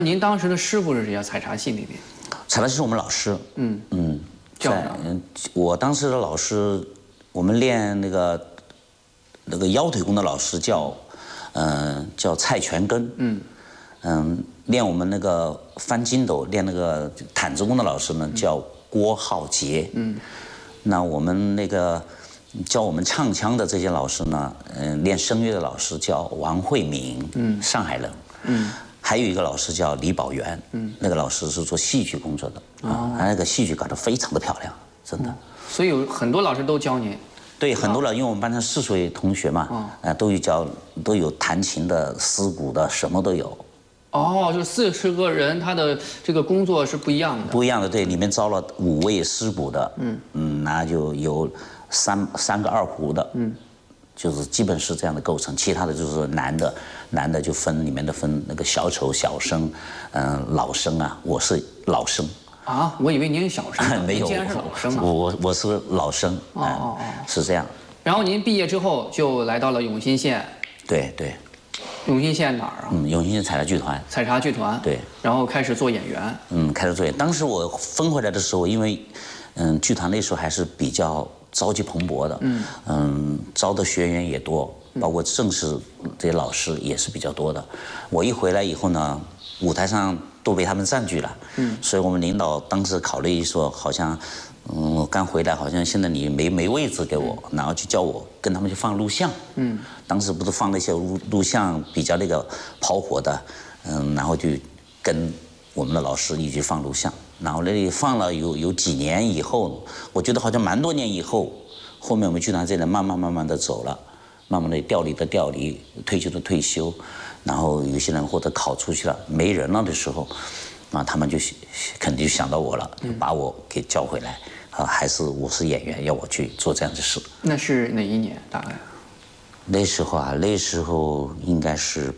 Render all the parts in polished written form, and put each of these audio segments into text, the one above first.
您当时的师傅是谁啊？采茶戏里面？ 采茶戏是我们老师。 叫啥？ 我当时的老师，我们练那个腰腿功的老师叫蔡全根。练我们那个翻筋斗、练那个毯子功的老师呢叫郭浩杰。那我们那个教我们唱腔的这些老师呢，练声乐的老师叫王慧敏，上海人。还有一个老师叫李宝元，那个老师是做戏剧工作的他那个戏剧搞得非常的漂亮，真的。 所以有很多老师都教您。 对，很多人，因为我们班上40位同学嘛，都有弹琴的、丝鼓的，什么都有。 哦，就40个人，他的这个工作是不一样的。 不一样的，对，里面招了5位丝鼓的，那就有三个二胡的，就是基本是这样的构成。其他的就是男的就分里面的分那个小丑、小生，老生啊，我是老生。 啊，我以为您是小生， 没有， 竟然是老生啊！ 我是老生，是这样。 然后您毕业之后就来到了永新县。 对。 永新县哪儿啊？ 永新县采茶剧团。 采茶剧团。 对。 然后开始做演员。 开始做演员。当时我分回来的时候，因为，剧团那时候还是比较朝气蓬勃的。招的学员也多，包括正式这些老师也是比较多的。我一回来以后呢，舞台上都被他们占据了。所以我们领导当时考虑说，好像，我刚回来，好像现在你没位置给我，然后就叫我跟他们去放录像。当时不是放那些录像比较那个跑火的，然后就跟我们的老师一起放录像，然后那里放了有几年以后，我觉得好像蛮多年以后，后面我们剧团这人慢慢的走了，慢慢的调离的调离，退休的退休，然后有些人或者考出去了没人了的时候，他们就肯定就想到我了，把我给叫回来，还是我是演员，要我去做这样的事。 那是哪一年大概？ 那时候应该是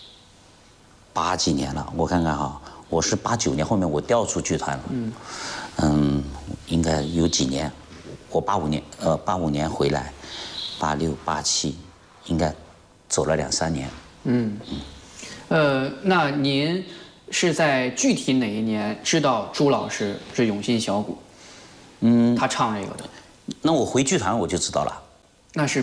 80几年了，我看看哈，我是89年，后面我调出剧团了。应该有几年，我85年回来，86、87，应该走了2、3年。 那您是在具体哪一年知道朱老师是永新小鼓？他唱这个的。 那我回剧团我就知道了。 那是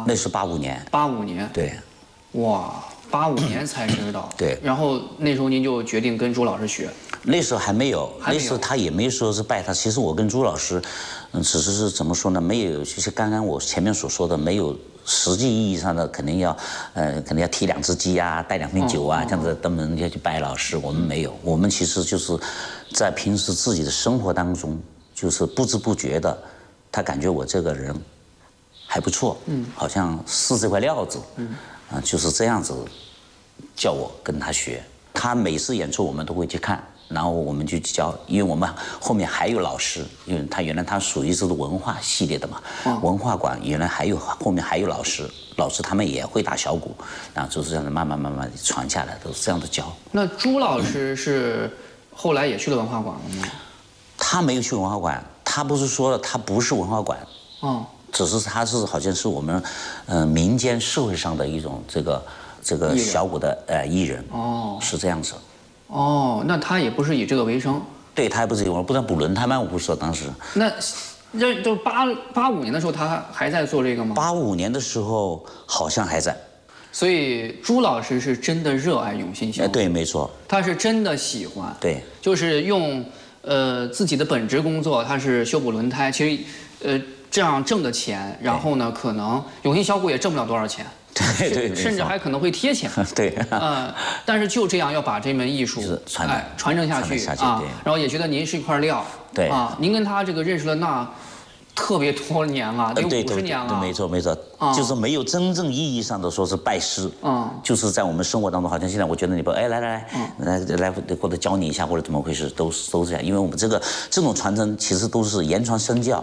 85年。 85年。 对。 哇，85年才知道。 对。 然后那时候您就决定跟朱老师学。 那时候还没有，那时候他也没说是拜他。其实我跟朱老师，只是怎么说呢？没有，就是刚刚我前面所说的，没有实际意义上的肯定要提2只鸡啊，带2瓶酒啊，这样子登门要去拜老师。我们没有，我们其实就是在平时自己的生活当中，就是不知不觉的，他感觉我这个人还不错，好像是这块料子，就是这样子叫我跟他学。他每次演出我们都会去看，然后我们就教，因为我们后面还有老师，因为他原来他属于这个文化系列的嘛，文化馆原来后面还有老师他们也会打小鼓，然后就是这样子慢慢传下来，都是这样的教。 那朱老师是后来也去了文化馆了吗？ 他没有去文化馆，他不是说了他不是文化馆，只是他是好像是我们民间社会上的一种这个小鼓的艺人，是这样子。 那他也不是以这个为生。 对，他也不是以我不知道补轮胎吗？我不说当时。 那就85年的时候，他还在做这个吗 ？85年的时候好像还在。 所以朱老师是真的热爱永新小鼓。 对，没错。 他是真的喜欢。 对。就是用自己的本职工作，他是修补轮胎，其实这样挣的钱，然后呢，可能永新小鼓也挣不了多少钱。 对， 甚至还可能会贴钱。 对， 但是就这样要把这门艺术传承下去啊，然后也觉得您是一块料。 对啊， 您跟他这个认识了那特别多年了，得50年了。 没错，就是没有真正意义上的说是拜师。就是在我们生活当中，好像现在我觉得你不来，或者教你一下或者怎么回事，都是这样，因为我们这种传承其实都是言传身教，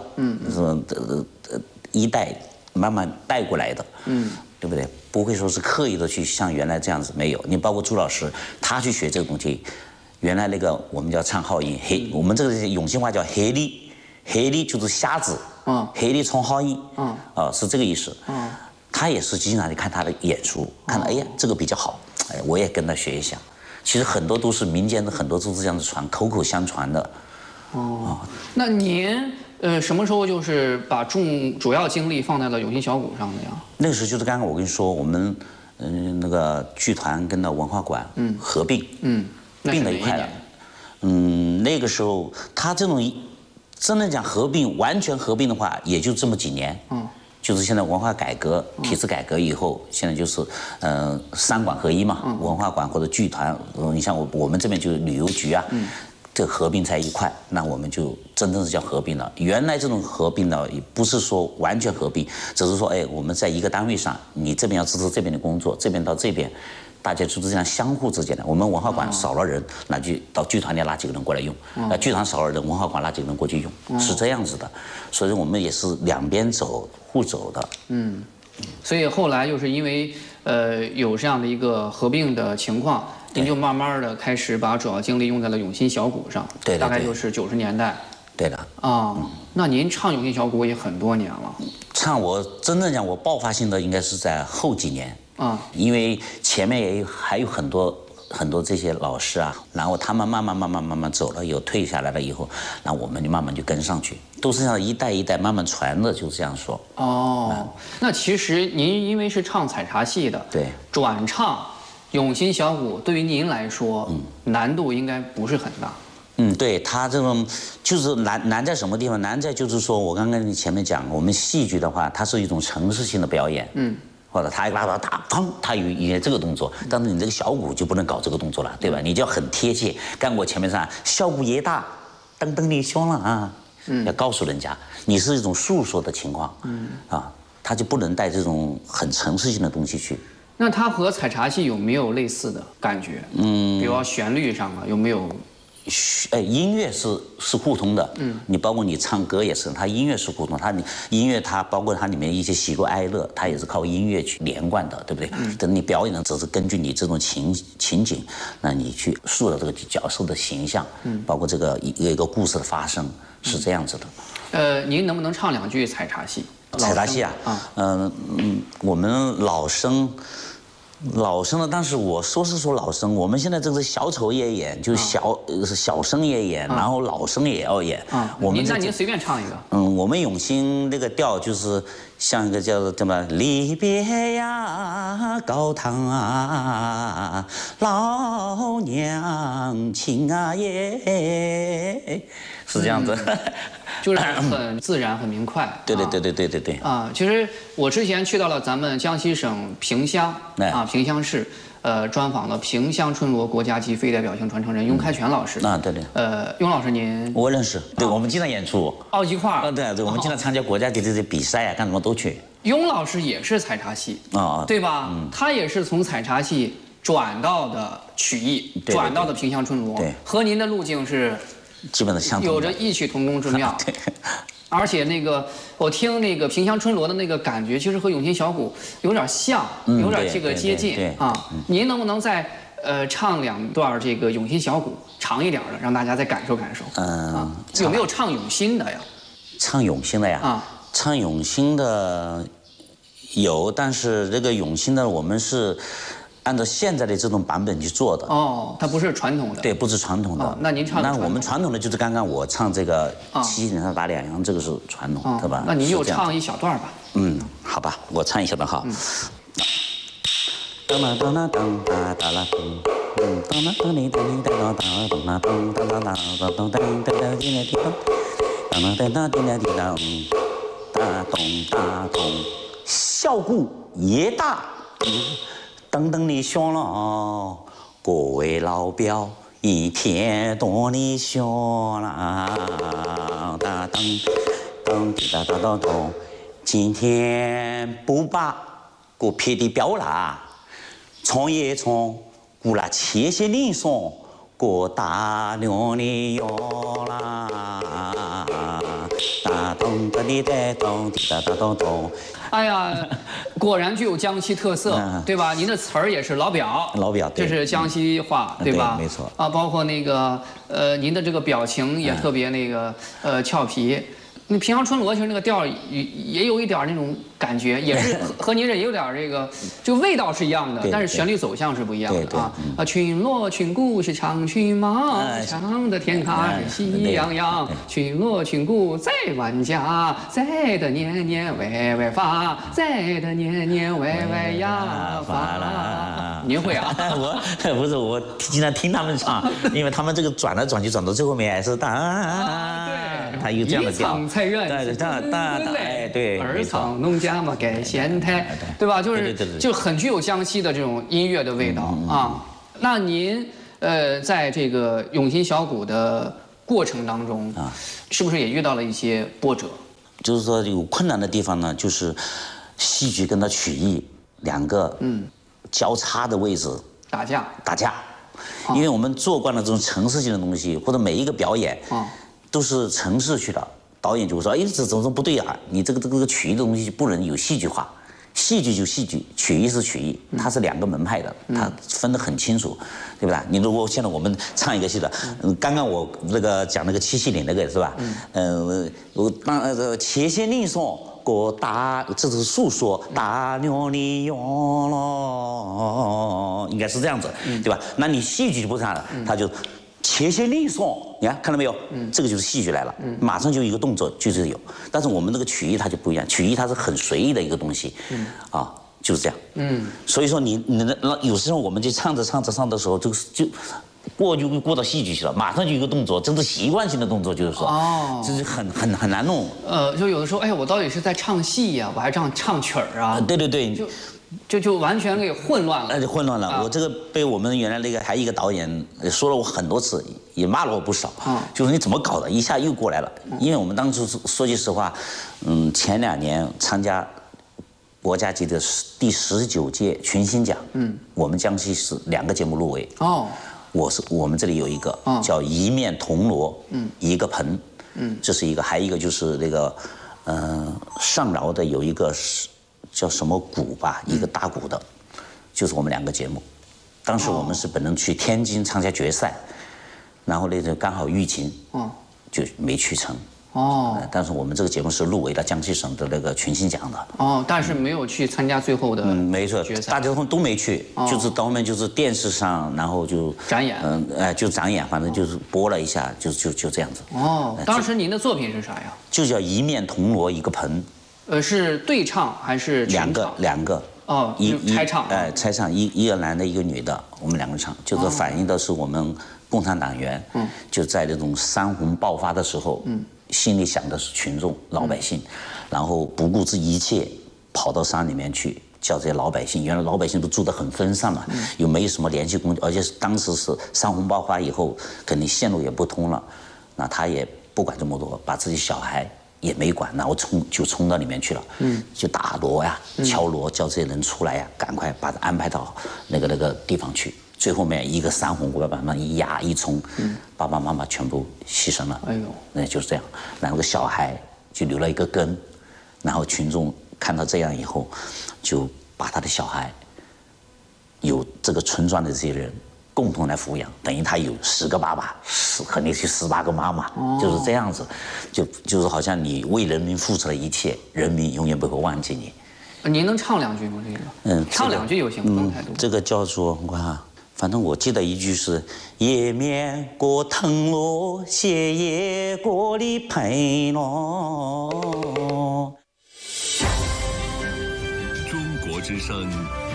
一代慢慢带过来的。对不对？不会说是刻意的去像原来这样子，没有。你包括朱老师，他去学这个东西，原来那个我们叫唱好音，我们这个永兴话叫黑哩就是瞎子，黑哩唱好音，是这个意思。他也是经常去看他的演出，看到哎呀这个比较好，我也跟他学一下。 其实很多都是民间的，很多都是这样子传，口口相传的。 哦，那您什么时候就是把主要精力放在了永兴小谷上的呀？ 那个时候就是刚刚我跟你说，我们那个剧团跟那文化馆合并，并了一块了。那个时候他这种真的讲合并，完全合并的话，也就这么几年。就是现在文化改革、体制改革以后，现在就是三馆合一嘛，文化馆或者剧团，你像我们这边就是旅游局啊，这合并在一块，那我们就真正是叫合并了。原来这种合并呢，也不是说完全合并，只是说哎，我们在一个单位上，你这边要支持这边的工作，这边到这边。大家就是这样相互之间的。我们文化馆少了人，那就到剧团里拉几个人过来用；那剧团少了人，文化馆拉几个人过去用，是这样子的。所以我们也是两边走，互走的。 所以后来就是因为有这样的一个合并的情况，您就慢慢的开始把主要精力用在了永兴小谷上。 对， 大概就是90年代。 对的。 那您唱永兴小谷也很多年了。 唱我真正讲，我爆发性的应该是在后几年。因为前面还有很多这些老师啊，然后他们慢慢走了，有退下来了以后，那我们就慢慢就跟上去，都是这样一代一代慢慢传的，就这样说。 那其实您因为是唱采茶戏的， 对， 转唱永兴小谷对于您来说，难度应该不是很大。 对，他这种就是难在什么地方？难在就是说我刚刚前面讲，我们戏剧的话，它是一种程式性的表演。或者他一拉到他砰，他有这个动作，但是你这个小鼓就不能搞这个动作了，对吧？你就要很贴切。刚我前面上小鼓也大，噔噔你凶了啊，要告诉人家你是一种诉说的情况，他就不能带这种很程式性的东西去。 那它和采茶戏有没有类似的感觉？比如说旋律上啊，有没有？ 音乐是互通的，你包括你唱歌也是，它音乐是互通，音乐它包括它里面一些喜怒哀乐，它也是靠音乐去连贯的，对不对？等你表演的只是根据你这种情景，那你去塑造这个角色的形象，包括这个一个故事的发生，是这样子的。 您能不能唱2句采茶戏？ 采茶戏啊，我们老生的，但是我说老生，我们现在这个小丑也演，就是小生也演，然后老生也要演。 那您随便唱一个。 我们永兴那个调就是像一个叫做什么离别呀，高堂啊，老娘亲啊耶，是这样子。 就是很自然、很明快。 对。 其实我之前去到了咱们江西省萍乡萍乡市，专访了萍乡春锣国家级非代表性传承人雍开全老师。 对。 雍老师您我认识，对，我们经常演出。 一块儿。 对，我们经常参加国家级的这比赛啊，干什么都去。 雍老师也是采茶戏对吧？他也是从采茶戏转到的曲艺，转到的萍乡春锣，和您的路径是。 基本的相同， 有着异曲同工之妙。对，而且我听萍乡春锣的那个感觉，其实和永兴小谷有点像，有点这个接近啊。您能不能再唱2段这个永兴小谷，长一点的，让大家再感受感受？有没有唱永兴的呀？ 唱永兴的呀？唱永兴的有，但是这个永兴的我们是。按照现在的这种版本去做的它不是传统的， 对，不是传统的。 那您唱那我们传统的就是刚刚我唱这个七星上打两阳，这个是传统，对吧？ 那您就唱一小段吧。 好吧，我唱一小段哈。当啦当啦当哒哒啦咚，当啦当哩当哩当啦当咚啦咚当啦当咚当哩当当滴啦滴咚，当啦当当滴啦滴咚，哒咚哒咚，小鼓也大。等等你响了，各位老表，一天多你响了，哒当当滴哒哒哒咚，今天不把个撇的表啦，唱也唱，古啦切些铃声，个大量的哟啦，哒咚哒滴哒咚滴哒哒哒咚。 哎呀，果然具有江西特色，对吧？您的词儿也是老表，这是江西话，对吧？ 没错。 包括您的这个表情也特别俏皮。那萍乡春锣其实那个调也有一点那种感觉，也是和您这也有点这个，这个味道是一样的，但是旋律走向是不一样的啊。群锣群鼓是唱群马，唱的天开喜洋洋。群锣群鼓在万家，在的年年喂喂发，在的年年喂喂呀发啦。您会啊？ 我不是，我经常听他们唱，因为他们这个转来转去转到最后面还是哒，对，他有这样的调。 菜园对对， 儿唱农家嘛盖仙台，对吧？就很具有江西的这种音乐的味道啊。那您在这个永新小鼓的过程当中啊，是不是也遇到了一些波折？ 就是说有困难的地方呢，就是戏剧跟它曲艺两个交叉的位置打架， 因为我们做惯了这种程式性的东西，或者每一个表演都是程式去的。导演就会说：“哎，这怎么说不对啊？你这个曲艺的东西不能有戏剧化，戏剧就戏剧，曲艺是曲艺，它是两个门派的，它分得很清楚，对吧？你如果现在我们唱一个戏的，刚刚我那个讲那个七夕岭那个是吧？我当七夕岭上过大，这是诉说大娘的用了，应该是这样子，对吧？那你戏剧就不唱了，他就。”切线令上，你看到没有？这个就是戏剧来了，马上就一个动作就是有。但是我们这个曲艺它就不一样，曲艺它是很随意的一个东西，就是这样。所以说你有时候我们就唱着的时候，就过到戏剧去了，马上就一个动作，这是习惯性的动作，就是说，就是很难弄。 就有的时候，哎，我到底是在唱戏呀，我还唱曲儿啊？ 对。 就完全给混乱了， 那就混乱了。我这个被我们原来那个还一个导演说了我很多次，也骂了我不少。就是你怎么搞的，一下又过来了。因为我们当初说句实话，前2年参加国家级的第19届群星奖，我们江西是2个节目入围。我们这里有一个叫一面铜锣，一个盆，这是一个，还有一个就是那个上饶的有一个是。叫什么鼓吧，一个大鼓的，就是我们2个节目。当时我们是本能去天津参加决赛，然后那阵刚好疫情，就没去成。但是我们这个节目是入围了江西省的那个群星奖的。 但是没有去参加最后的没错，大家都没去，就是到后面就是电视上，然后就展演， 就展演，反正就是播了一下，就这样子。 当时您的作品是啥呀？ 就叫一面铜锣一个盆。 是对唱还是全唱？ 两个拆唱。 拆唱，一个男的，一个女的，我们2个唱，就是反映的是我们共产党员，就在那种山洪爆发的时候，心里想的是群众老百姓，然后不顾这一切跑到山里面去，叫这些老百姓，原来老百姓都住得很分散嘛，又没有什么联系工具，而且当时是山洪爆发以后，肯定线路也不通了，那他也不管这么多，把自己小孩。也没管，然后冲到里面去了，就打锣呀、敲锣，叫这些人出来呀，赶快把他安排到那个地方去。最后面一个山洪过来，把他们一压一冲，爸爸妈妈全部牺牲了。那就是这样。然后小孩就留了一个根，然后群众看到这样以后，就把他的小孩，有这个村庄的这些人。共同来抚养，等于他有10个爸爸，肯定是18个妈妈，就是这样子，就是好像你为人民付出了一切，人民永远不会忘记你。 您能唱2句吗？这个，唱2句就行，不用太多。 这个叫做我看，反正我记得一句是“一面过铜锣，斜夜过的盆锣”。 中国之声